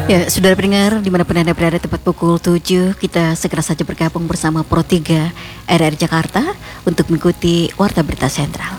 Ya, saudara pendengar, dimanapun Anda berada, tepat pukul 7, kita segera saja bergabung bersama Pro 3 RRI Jakarta untuk mengikuti Warta Berita Sentral.